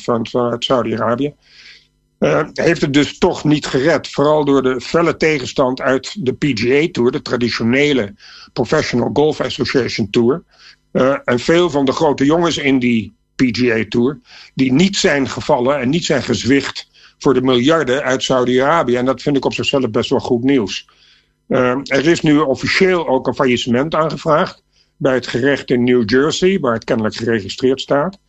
vanuit Saudi-Arabië. Heeft het dus toch niet gered. Vooral door de felle tegenstand uit de PGA Tour, de traditionele Professional Golf Association Tour. En veel van de grote jongens in die PGA Tour, die niet zijn gevallen en niet zijn gezwicht voor de miljarden uit Saudi-Arabië. En dat vind ik op zichzelf best wel goed nieuws. Er is nu officieel ook een faillissement aangevraagd bij het gerecht in New Jersey, waar het kennelijk geregistreerd staat.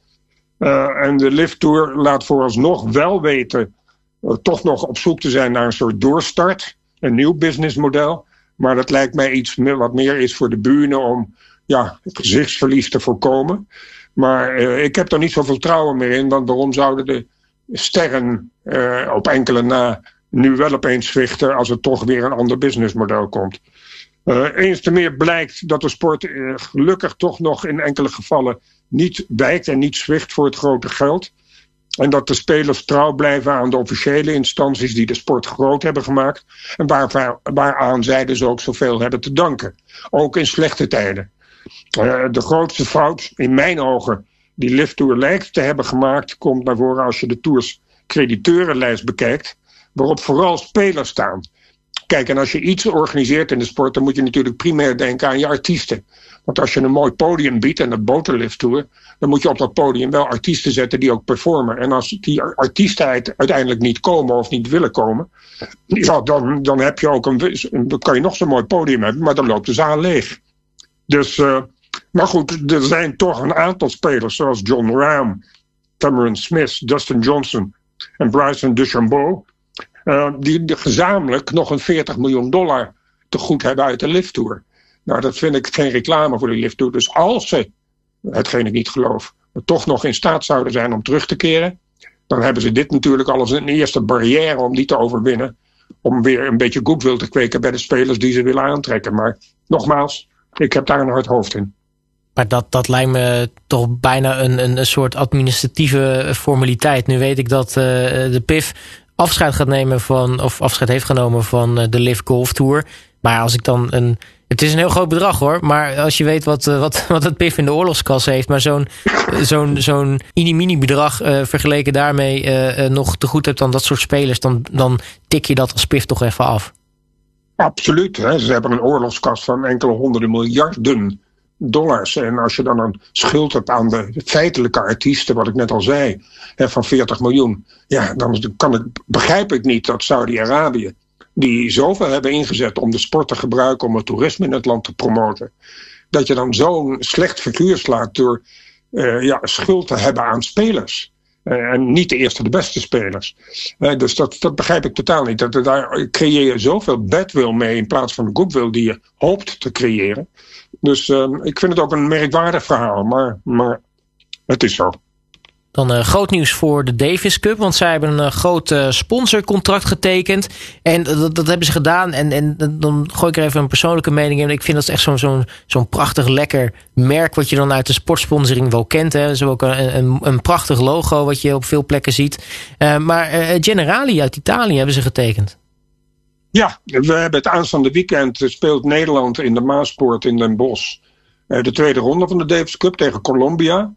En de LIV Tour laat vooralsnog wel weten toch nog op zoek te zijn naar een soort doorstart, een nieuw businessmodel. Maar dat lijkt mij iets wat meer is voor de bühne om het gezichtsverlies te voorkomen. Maar ik heb er niet zoveel vertrouwen meer in, want waarom zouden de sterren op enkele na nu wel opeens zwichten als er toch weer een ander businessmodel komt? Eens te meer blijkt dat de sport gelukkig toch nog in enkele gevallen niet wijkt en niet zwicht voor het grote geld. En dat de spelers trouw blijven aan de officiële instanties die de sport groot hebben gemaakt. En waaraan zij dus ook zoveel hebben te danken. Ook in slechte tijden. De grootste fout in mijn ogen die LIV Tour lijkt te hebben gemaakt, komt naar voren als je de Tours crediteurenlijst bekijkt, waarop vooral spelers staan. Kijk, en als je iets organiseert in de sport, dan moet je natuurlijk primair denken aan je artiesten. Want als je een mooi podium biedt, en dat bood de LIV Tour, dan moet je op dat podium wel artiesten zetten die ook performen. En als die artiesten uiteindelijk niet komen of niet willen komen, dan heb je ook dan kan je nog zo'n mooi podium hebben, maar dan loopt de zaal leeg. Dus, maar goed, er zijn toch een aantal spelers zoals Jon Rahm, Cameron Smith, Dustin Johnson en Bryson DeChambeau, die gezamenlijk nog een $40 miljoen te goed hebben uit de LIV Tour. Nou, dat vind ik geen reclame voor de LIV Tour. Dus als ze, hetgeen ik niet geloof, toch nog in staat zouden zijn om terug te keren, dan hebben ze dit natuurlijk al als een eerste barrière om die te overwinnen. Om weer een beetje goodwill te kweken bij de spelers die ze willen aantrekken. Maar nogmaals, ik heb daar een hard hoofd in. Maar dat lijkt me toch bijna een soort administratieve formaliteit. Nu weet ik dat de PIF afscheid heeft genomen van de LIV Golf Tour. Maar als ik dan het is een heel groot bedrag hoor. Maar als je weet wat het PIF in de oorlogskas heeft. Maar zo'n mini bedrag vergeleken daarmee nog te goed hebt dan dat soort spelers. Dan tik je dat als PIF toch even af. Absoluut. Hè. Ze hebben een oorlogskas van enkele honderden miljarden dollars. En als je dan een schuld hebt aan de feitelijke artiesten, wat ik net al zei, van 40 miljoen. Ja, dan begrijp ik niet dat Saudi-Arabië, die zoveel hebben ingezet om de sport te gebruiken om het toerisme in het land te promoten, dat je dan zo'n slecht figuur slaat door schuld te hebben aan spelers. En niet de eerste de beste spelers. Dus dat begrijp ik totaal niet. Daar creëer je zoveel badwill mee in plaats van de goodwill die je hoopt te creëren. Dus ik vind het ook een merkwaardig verhaal. Maar het is zo. Dan groot nieuws voor de Davis Cup. Want zij hebben een groot sponsorcontract getekend. En dat hebben ze gedaan. En dan gooi ik er even een persoonlijke mening in. Ik vind dat echt zo'n prachtig lekker merk wat je dan uit de sportsponsoring wel kent. Hè. Zo ook een prachtig logo wat je op veel plekken ziet. Maar Generali uit Italië hebben ze getekend. Ja, we hebben het aanstaande weekend speelt Nederland in de Maaspoort in Den Bosch. De tweede ronde van de Davis Cup tegen Colombia.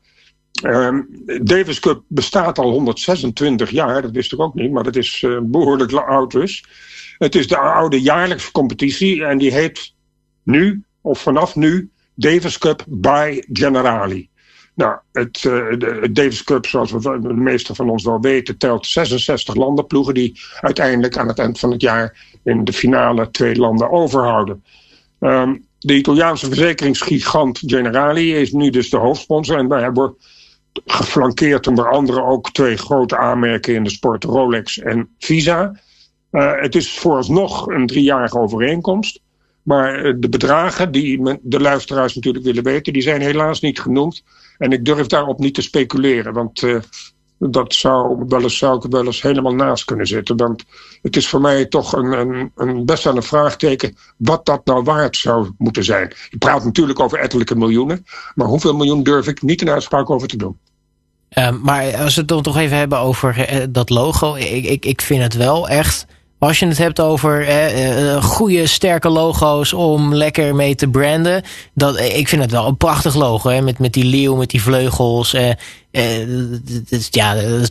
Davis Cup bestaat al 126 jaar, dat wist ik ook niet, maar dat is behoorlijk oud dus. Het is de oude jaarlijkse competitie en die heet nu, of vanaf nu, Davis Cup by Generali. Nou, het Davis Cup, zoals de meesten van ons wel weten, telt 66 landenploegen die uiteindelijk aan het eind van het jaar in de finale 2 landen overhouden. De Italiaanse verzekeringsgigant Generali is nu dus de hoofdsponsor en wij hebben geflankeerd onder andere ook 2 grote aanmerken in de sport, Rolex en Visa. Het is vooralsnog een 3-jarige overeenkomst. Maar de bedragen die de luisteraars natuurlijk willen weten, die zijn helaas niet genoemd. En ik durf daarop niet te speculeren, want dat zou ik wel eens helemaal naast kunnen zitten. Want het is voor mij toch best wel een vraagteken wat dat nou waard zou moeten zijn. Je praat natuurlijk over ettelijke miljoenen, maar hoeveel miljoen durf ik niet een uitspraak over te doen. Maar als we het dan toch even hebben over dat logo, ik vind het wel echt, als je het hebt over goede, sterke logo's om lekker mee te branden. Ik vind het wel een prachtig logo. Hè, met die leeuw, met die vleugels. Dat is